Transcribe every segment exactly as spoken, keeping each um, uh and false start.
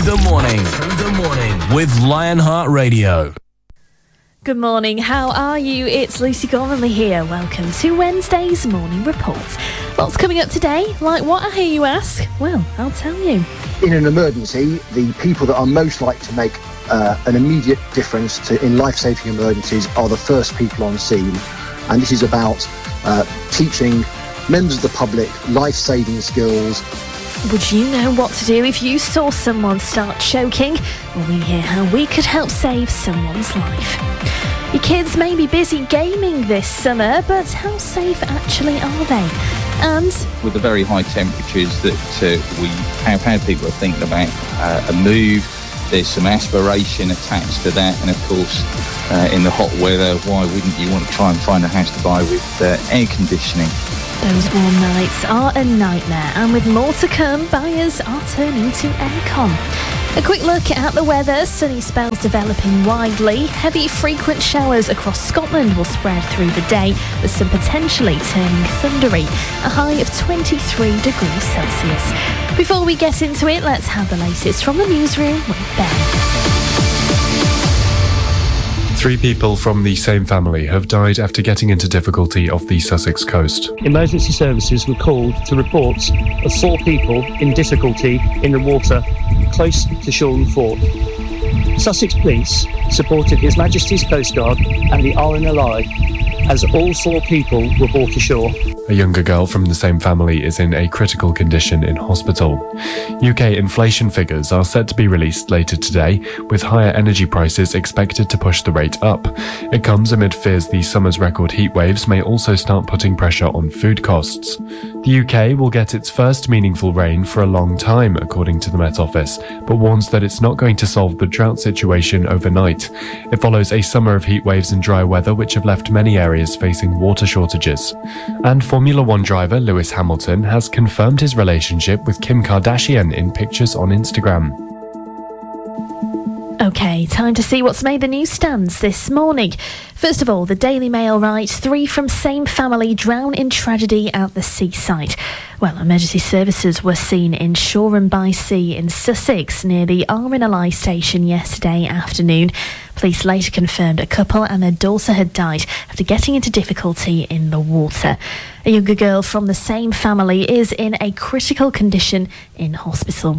the morning. Through the morning with Lionheart Radio. Good morning, how are you? It's Lucy Gormley here. Welcome to Wednesday's Morning Report. Lots coming up today. Like what, I hear you ask? Well, I'll tell you. In an emergency, the people that are most likely to make uh, an immediate difference to, in life-saving emergencies are the first people on scene. And this is about uh, teaching members of the public life-saving skills. Would you know what to do if you saw someone start choking? Well, we hear how we could help save someone's life. Your kids may be busy gaming this summer, but how safe actually are they? And with the very high temperatures that uh, we have had, people are thinking about uh, a move. There's some aspiration attached to that, and of course, uh, in the hot weather, why wouldn't you want to try and find a house to buy with uh, air conditioning? Those warm nights are a nightmare, and with more to come, buyers are turning to aircon. A quick look at the weather. Sunny spells developing widely. Heavy, frequent showers across Scotland will spread through the day, with some potentially turning thundery. A high of twenty-three degrees Celsius. Before we get into it, let's have the latest from the newsroom with Ben. Three people from the same family have died after getting into difficulty off the Sussex coast. Emergency services were called to reports of four people in difficulty in the water close to Shoreham Fort. Sussex Police supported His Majesty's Coast Guard and the R N L I as all four people were brought ashore. A younger girl from the same family is in a critical condition in hospital. U K inflation figures are set to be released later today, with higher energy prices expected to push the rate up. It comes amid fears the summer's record heat waves may also start putting pressure on food costs. The U K will get its first meaningful rain for a long time, according to the Met Office, but warns that it's not going to solve the drought situation overnight. It follows a summer of heat waves and dry weather which have left many areas facing water shortages. And Formula One driver Lewis Hamilton has confirmed his relationship with Kim Kardashian in pictures on Instagram. OK, time to see what's made the newsstands this morning. First of all, the Daily Mail writes, three from same family drown in tragedy at the seaside. Well, emergency services were seen in Shoreham-by-Sea in Sussex near the R N L I station yesterday afternoon. Police later confirmed a couple and their daughter had died after getting into difficulty in the water. A younger girl from the same family is in a critical condition in hospital.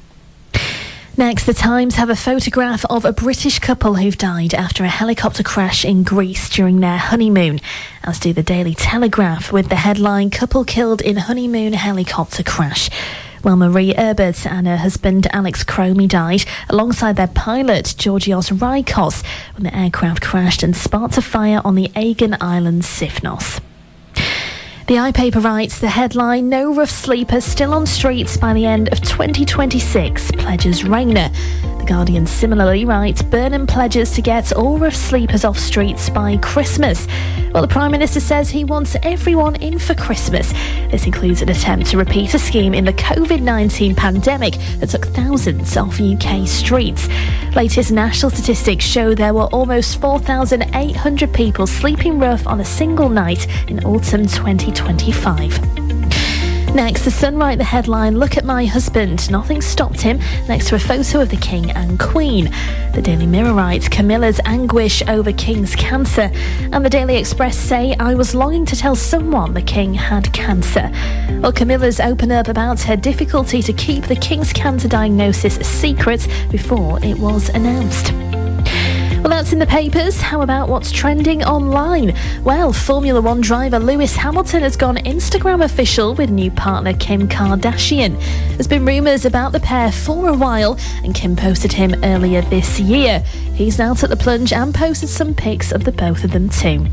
Next, the Times have a photograph of a British couple who've died after a helicopter crash in Greece during their honeymoon, as do the Daily Telegraph with the headline, Couple Killed in Honeymoon Helicopter Crash. Well, Marie Herbert and her husband Alex Cromie died alongside their pilot Georgios Rikos when the aircraft crashed and sparked a fire on the Aegean island Sifnos. The iPaper writes, the headline, no rough sleepers still on streets by the end of twenty twenty-six, pledges Rayner. The Guardian similarly writes, Burnham pledges to get all rough sleepers off streets by Christmas. Well, the Prime Minister says he wants everyone in for Christmas. This includes an attempt to repeat a scheme in the covid nineteen pandemic that took thousands off U K streets. Latest national statistics show there were almost four thousand eight hundred people sleeping rough on a single night in autumn twenty twenty-five. Next, The Sun write the headline, Look at my husband, nothing stopped him, next to a photo of the King and Queen. The Daily Mirror writes, Camilla's anguish over King's cancer. And the Daily Express say, I was longing to tell someone the King had cancer. Well, Camilla's open up about her difficulty to keep the King's cancer diagnosis a secret before it was announced. Well, that's in the papers. How about what's trending online? Well, Formula One driver Lewis Hamilton has gone Instagram official with new partner Kim Kardashian. There's been rumours about the pair for a while, and Kim posted him earlier this year. He's now took the plunge and posted some pics of the both of them too.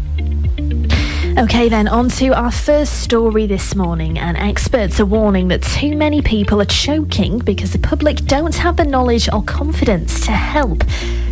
OK then, on to our first story this morning, and experts are warning that too many people are choking because the public don't have the knowledge or confidence to help.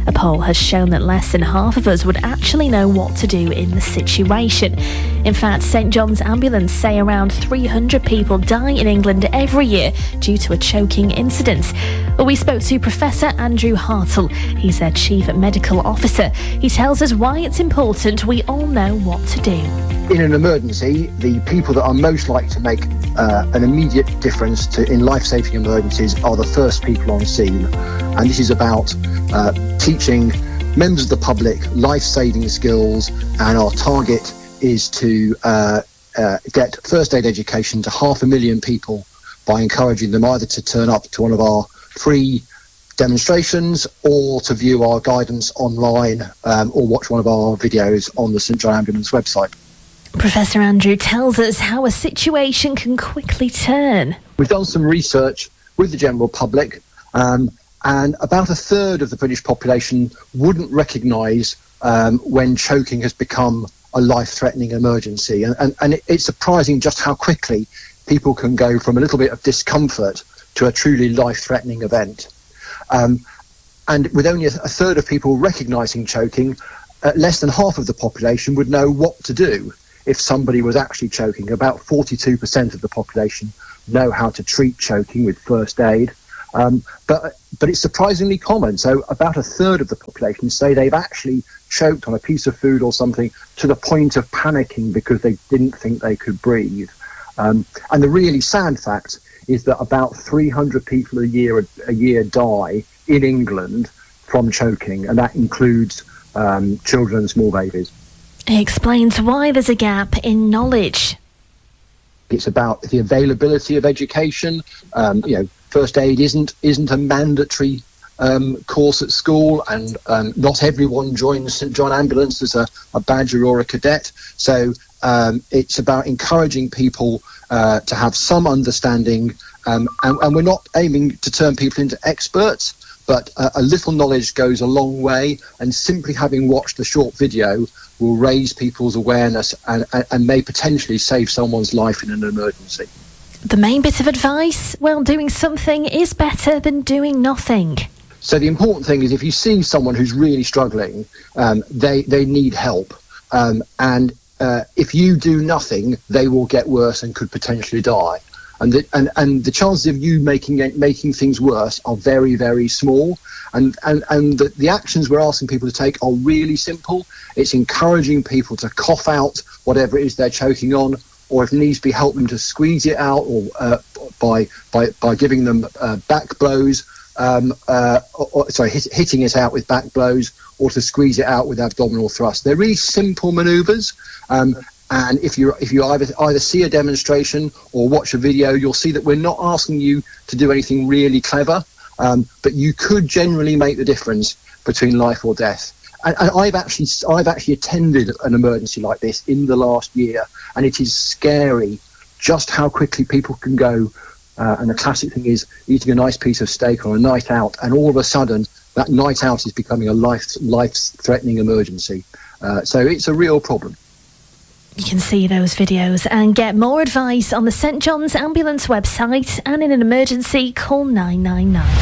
A poll has shown that less than half of us would actually know what to do in the situation. In fact, St John's Ambulance say around three hundred people die in England every year due to a choking incident. Well, we spoke to Professor Andrew Hartle. He's their Chief Medical Officer. He tells us why it's important we all know what to do. In an emergency, the people that are most likely to make uh, an immediate difference to, in life-saving emergencies are the first people on scene. And this is about uh, teaching members of the public life-saving skills, and our target is to uh, uh, get first aid education to half a million people by encouraging them either to turn up to one of our free demonstrations or to view our guidance online um, or watch one of our videos on the St John Ambulance website. Professor Andrew tells us how a situation can quickly turn. We've done some research with the general public, um, and about a third of the British population wouldn't recognise um, when choking has become a life-threatening emergency. And, and, and it's surprising just how quickly people can go from a little bit of discomfort to a truly life-threatening event. Um, and with only a, a third of people recognising choking, uh, less than half of the population would know what to do if somebody was actually choking. About forty-two percent of the population know how to treat choking with first aid, um, but but it's surprisingly common. So about a third of the population say they've actually choked on a piece of food or something to the point of panicking because they didn't think they could breathe. Um, and the really sad fact is that about three hundred people a year a year die in England from choking, and that includes um, children and small babies. He explains why there's a gap in knowledge. It's about the availability of education. Um, you know, first aid isn't isn't a mandatory um, course at school, and um, not everyone joins St John Ambulance as a, a badger or a cadet. So um, it's about encouraging people uh, to have some understanding, um, and, and we're not aiming to turn people into experts, but uh, a little knowledge goes a long way, and simply having watched a short video will raise people's awareness and, and, and may potentially save someone's life in an emergency. The main bit of advice? Well, doing something is better than doing nothing. So the important thing is if you see someone who's really struggling, um, they, they need help. Um, and uh, if you do nothing, they will get worse and could potentially die. And the, and, and the chances of you making making things worse are very, very small. And, and, and the, the actions we're asking people to take are really simple. It's encouraging people to cough out whatever it is they're choking on, or if needs be, help them to squeeze it out, or uh, by, by, by giving them uh, back blows, um, uh, or, or, sorry, hit, hitting it out with back blows, or to squeeze it out with abdominal thrust. They're really simple manoeuvres. Um, And if you if you either either see a demonstration or watch a video, you'll see that we're not asking you to do anything really clever, um, but you could generally make the difference between life or death. And, and I've actually I've actually attended an emergency like this in the last year, and it is scary just how quickly people can go. Uh, and the classic thing is eating a nice piece of steak on a night out, and all of a sudden that night out is becoming a life life-threatening emergency. Uh, so it's a real problem. You can see those videos and get more advice on the St John's Ambulance website, and in an emergency, call nine nine nine.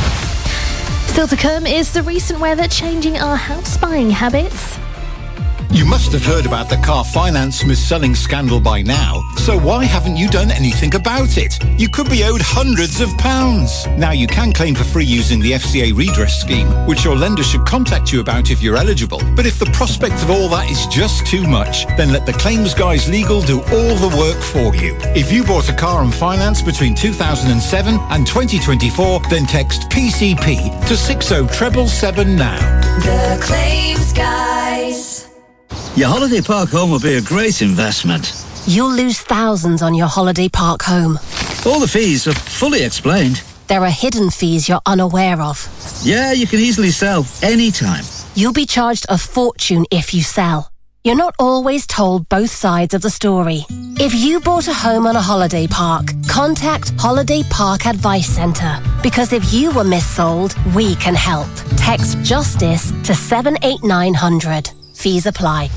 Still to come is the recent weather changing our house buying habits. You must have heard about the car finance mis-selling scandal by now, so why haven't you done anything about it? You could be owed hundreds of pounds. Now you can claim for free using the F C A redress scheme, which your lender should contact you about if you're eligible. But if the prospect of all that is just too much, then let the Claims Guys Legal do all the work for you. If you bought a car on finance between two thousand seven and twenty twenty-four, then text P C P to six oh seven seven now. The Claims Guys. Your holiday park home will be a great investment. You'll lose thousands on your holiday park home. All the fees are fully explained. There are hidden fees you're unaware of. Yeah, you can easily sell anytime. You'll be charged a fortune if you sell. You're not always told both sides of the story. If you bought a home on a holiday park, contact Holiday Park Advice Centre. Because if you were missold, we can help. Text JUSTICE to seven eight nine hundred. Fees apply.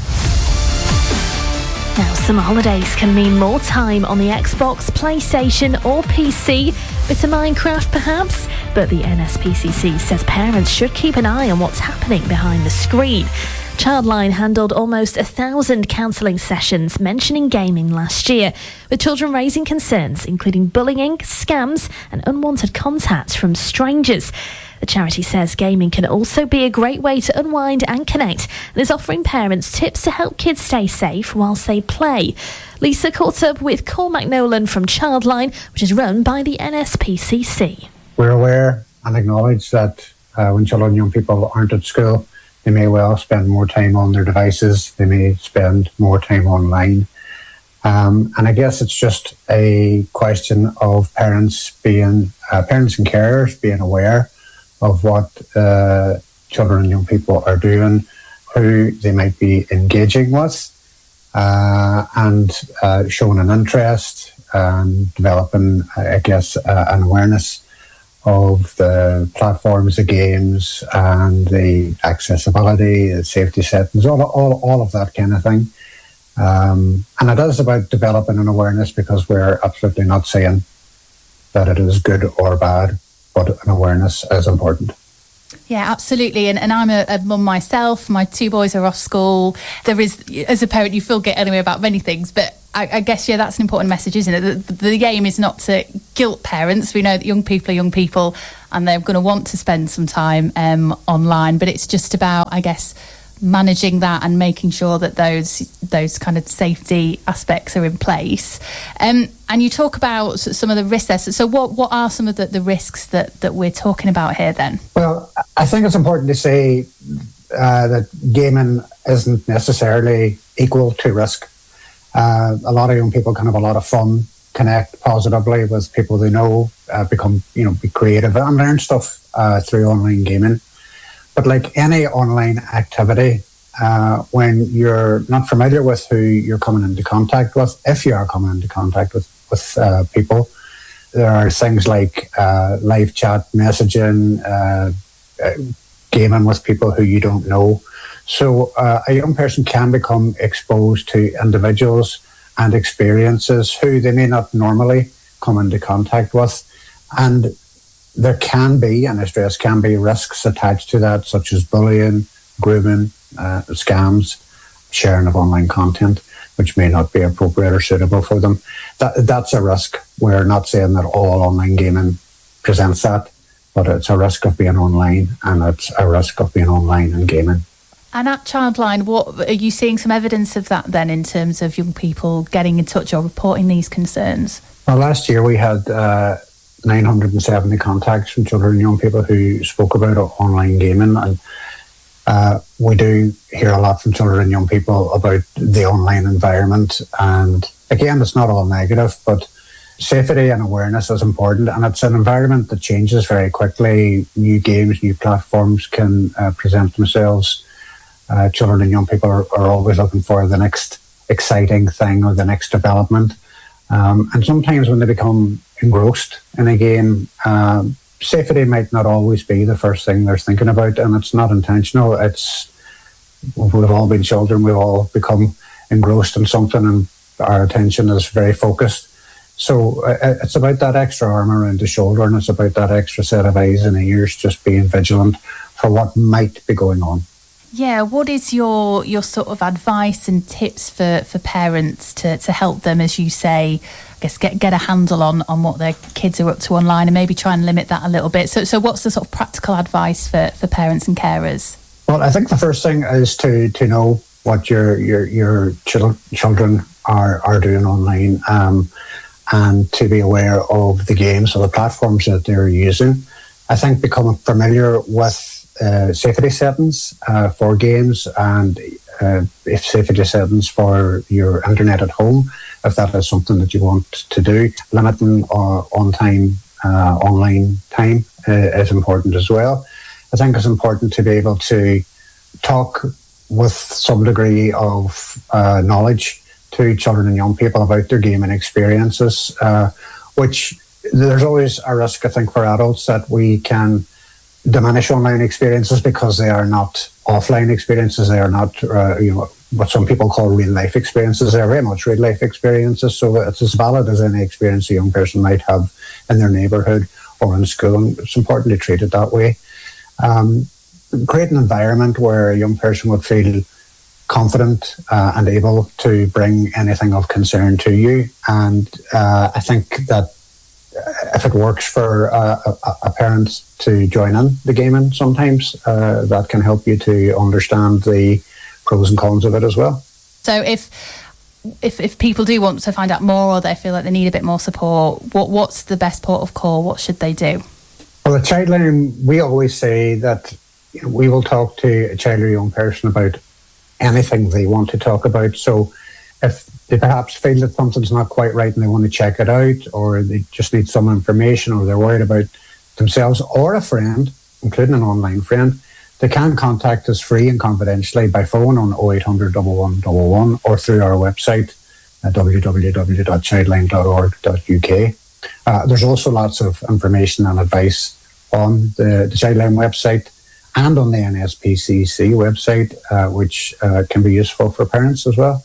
Now, summer holidays can mean more time on the Xbox, PlayStation or P C. Bit of Minecraft perhaps? But the N S P C C says parents should keep an eye on what's happening behind the screen. Childline handled almost a thousand counselling sessions mentioning gaming last year, with children raising concerns including bullying, scams and unwanted contact from strangers. The charity says gaming can also be a great way to unwind and connect, and is offering parents tips to help kids stay safe whilst they play. Lisa caught up with Cormac Nolan from Childline, which is run by the N S P C C. We're aware and acknowledge that uh, when children and young people aren't at school, they may well spend more time on their devices, they may spend more time online. Um, and I guess it's just a question of parents being, uh, parents and carers being aware of what uh, children and young people are doing, who they might be engaging with, uh, and uh, showing an interest and developing, I guess, uh, an awareness of the platforms, the games, and the accessibility, the safety settings, all, all, all of that kind of thing. Um, and it is about developing an awareness, because we're absolutely not saying that it is good or bad, but an awareness is important. Yeah, absolutely. And, and I'm a, a mum myself. My two boys are off school. There is, as a parent, you feel get anyway about many things, but I, I guess, yeah, that's an important message, isn't it? The, the aim is not to guilt parents. We know that young people are young people and they're going to want to spend some time um, online, but it's just about, I guess, managing that and making sure that those those kind of safety aspects are in place. Um, and you talk about some of the risks there. So what, what are some of the, the risks that, that we're talking about here then? Well, I think it's important to say uh, that gaming isn't necessarily equal to risk. Uh, a lot of young people can have a lot of fun, connect positively with people they know, uh, become, you know, be creative and learn stuff uh, through online gaming. But like any online activity, uh, when you're not familiar with who you're coming into contact with, if you are coming into contact with, with uh, people, there are things like uh, live chat messaging, uh, uh, gaming with people who you don't know. So uh, a young person can become exposed to individuals and experiences who they may not normally come into contact with. And there can be, and I stress can be, risks attached to that, such as bullying, grooming, uh, scams, sharing of online content, which may not be appropriate or suitable for them. That, that's a risk. We're not saying that all online gaming presents that, but it's a risk of being online, and it's a risk of being online and gaming. And at Childline, what are you seeing some evidence of that then, in terms of young people getting in touch or reporting these concerns? Well, last year we had uh, nine hundred seventy contacts from children and young people who spoke about online gaming, and uh, we do hear a lot from children and young people about the online environment. And again, it's not all negative, but safety and awareness is important, and it's an environment that changes very quickly. New games, new platforms can uh, present themselves. Uh, children and young people are, are always looking for the next exciting thing or the next development. Um, and sometimes when they become engrossed in a game, uh, safety might not always be the first thing they're thinking about, and it's not intentional. It's, we've all been children, we've all become engrossed in something, and our attention is very focused. So uh, it's about that extra arm around the shoulder, and it's about that extra set of eyes and ears, just being vigilant for what might be going on. Yeah, what is your your sort of advice and tips for, for parents to, to help them, as you say, I guess get get a handle on, on what their kids are up to online, and maybe try and limit that a little bit? So so what's the sort of practical advice for, for parents and carers? Well, I think the first thing is to to know what your your your chil- children are are doing online, um, and to be aware of the games or the platforms that they're using. I think becoming familiar with Uh, safety settings uh, for games, and uh, if safety settings for your internet at home, if that is something that you want to do. Limiting uh, on-time uh, online time uh, is important as well. I think it's important to be able to talk with some degree of uh, knowledge to children and young people about their gaming experiences, uh, which there's always a risk, I think, for adults that we can diminish online experiences because they are not offline experiences. They are not, uh, you know, what some people call real life experiences. They're very much real life experiences. So it's as valid as any experience a young person might have in their neighbourhood or in school, and it's important to treat it that way. Um, create an environment where a young person would feel confident uh, and able to bring anything of concern to you. And uh, I think that if it works for uh, a, a parent to join in the gaming sometimes, uh, that can help you to understand the pros and cons of it as well. So if if if people do want to find out more, or they feel like they need a bit more support, what what's the best port of call? What should they do? Well, at Childline, we always say that, you know, we will talk to a child or young person about anything they want to talk about. So if they perhaps feel that something's not quite right and they want to check it out, or they just need some information, or they're worried about themselves or a friend, including an online friend, they can contact us free and confidentially by phone on oh eight hundred, one one one one or through our website at w w w dot childline dot org dot u k. Uh, there's also lots of information and advice on the, the Childline website and on the N S P C C website, uh, which uh, can be useful for parents as well.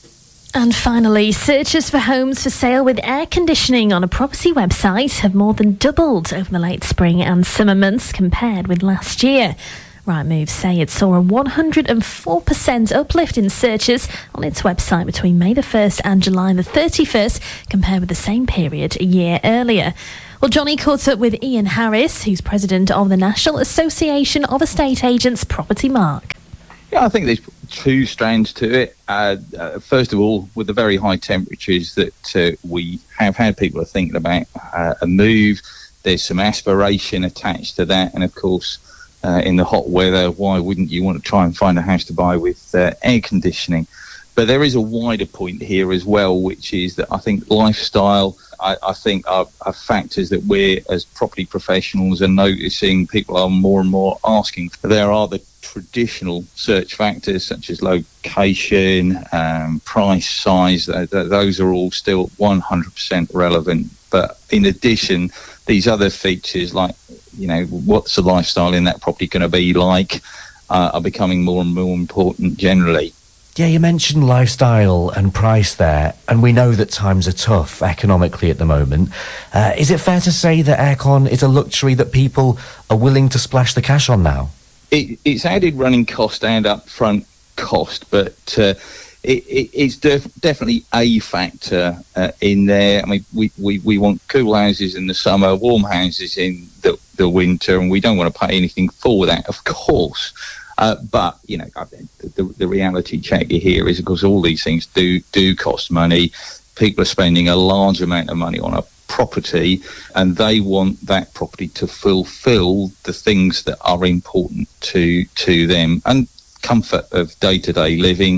And finally, searches for homes for sale with air conditioning on a property website have more than doubled over the late spring and summer months compared with last year. Rightmove say it saw a one hundred four percent uplift in searches on its website between May the first and July the thirty-first, compared with the same period a year earlier. Well, Johnny caught up with Ian Harris, who's president of the National Association of Estate Agents, Property Mark. Yeah, I think there's two strands to it. Uh, uh, first of all, with the very high temperatures that uh, we have had, people are thinking about uh, a move. There's some aspiration attached to that, and of course, Uh, in the hot weather, why wouldn't you want to try and find a house to buy with uh, air conditioning? But there is a wider point here as well, which is that I think lifestyle, I, I think are, are factors that we're, as property professionals, are noticing people are more and more asking. There are the traditional search factors such as location, um, price, size. Th- th- those are all still one hundred percent relevant. But in addition, these other features like, you know, what's the lifestyle in that property going to be like, uh, are becoming more and more important generally. Yeah, you mentioned lifestyle and price there, and we know that times are tough economically at the moment. Uh, is it fair to say that aircon is a luxury that people are willing to splash the cash on now? It, it's added running cost and upfront cost, but uh, it, it, it's def- definitely a factor uh, in there. I mean, we, we, we want cool houses in the summer, warm houses in the, the winter, and we don't want to pay anything for that, of course. Uh, but, you know, the, the reality check here is, of course, all these things do, do cost money. People are spending a large amount of money on a property, and they want that property to fulfil the things that are important to to them. And comfort of day-to-day living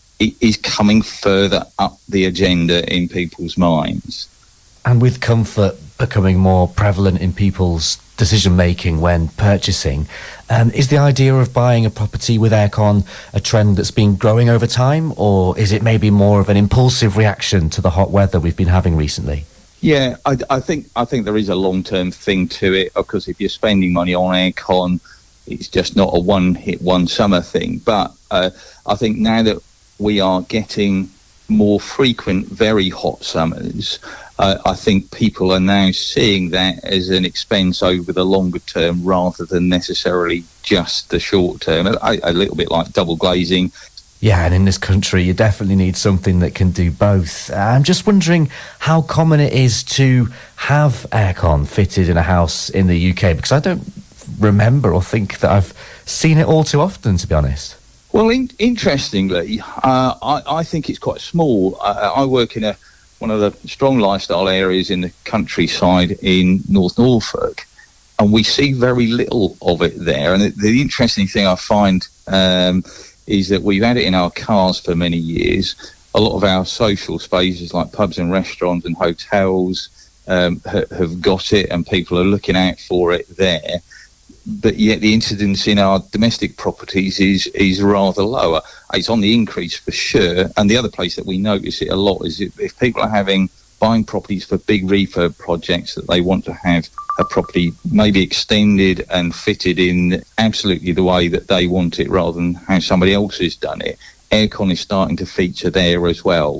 is coming further up the agenda in people's minds. And with comfort becoming more prevalent in people's decision-making when purchasing, um, is the idea of buying a property with aircon a trend that's been growing over time, or is it maybe more of an impulsive reaction to the hot weather we've been having recently? Yeah, I, I think I think there is a long-term thing to it, because if you're spending money on aircon, it's just not a one-hit, one-summer thing. But uh, I think now that we are getting more frequent, very hot summers, uh, I think people are now seeing that as an expense over the longer term rather than necessarily just the short term. A, a little bit like double glazing. Yeah, and in this country, you definitely need something that can do both. I'm just wondering how common it is to have aircon fitted in a house in the U K, because I don't remember or think that I've seen it all too often, to be honest. Well, in, interestingly, uh, I, I think it's quite small. I, I work in a one of the strong lifestyle areas in the countryside in North Norfolk, and we see very little of it there. And the, the interesting thing I find um, is that we've had it in our cars for many years. A lot of our social spaces like pubs and restaurants and hotels um, ha- have got it, and people are looking out for it there. But yet the incidence in our domestic properties is is rather lower. It's on the increase for sure. And the other place that we notice it a lot is if, if people are having buying properties for big refurb projects, that they want to have a property maybe extended and fitted in absolutely the way that they want it rather than how somebody else has done it. Aircon is starting to feature there as well.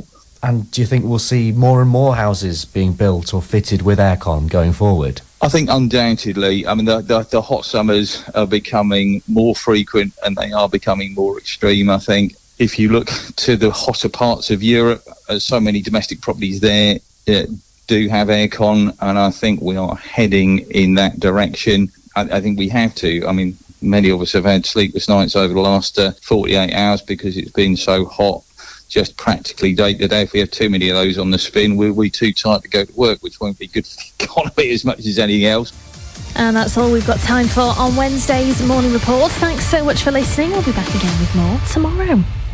And do you think we'll see more and more houses being built or fitted with aircon going forward? I think undoubtedly. I mean, the, the, the hot summers are becoming more frequent and they are becoming more extreme, I think. If you look to the hotter parts of Europe, uh, so many domestic properties there uh, do have aircon, and I think we are heading in that direction. I, I think we have to. I mean, many of us have had sleepless nights over the last uh, forty-eight hours because it's been so hot, just practically day to day. If we have too many of those on the spin, we'll be too tired to go to work, which won't be good for the economy as much as anything else. And that's all we've got time for on Wednesday's Morning Report. Thanks so much for listening. We'll be back again with more tomorrow.